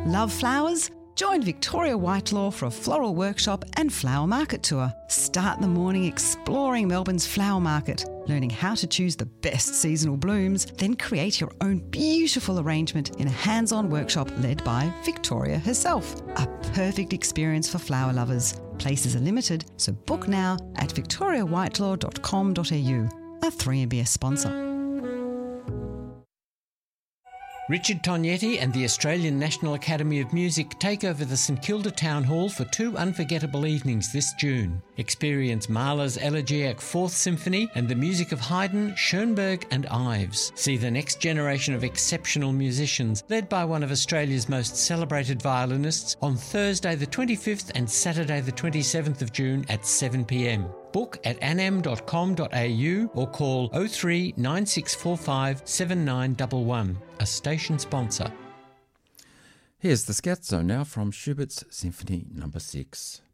Love flowers? Join Victoria Whitelaw for a floral workshop and flower market tour. Start the morning exploring Melbourne's flower market, learning how to choose the best seasonal blooms, then create your own beautiful arrangement in a hands-on workshop led by Victoria herself. A perfect experience for flower lovers. Places are limited, so book now at victoriawhitelaw.com.au. A 3MBS sponsor. Richard Tognetti and the Australian National Academy of Music take over the St Kilda Town Hall for 2 unforgettable evenings this June. Experience Mahler's Elegiac Fourth Symphony and the music of Haydn, Schoenberg and Ives. See the next generation of exceptional musicians led by one of Australia's most celebrated violinists on Thursday the 25th and Saturday the 27th of June at 7 p.m. Book at anam.com.au or call 03 9645 7911, a station sponsor. Here's the Scherzo now from Schubert's Symphony No. 6.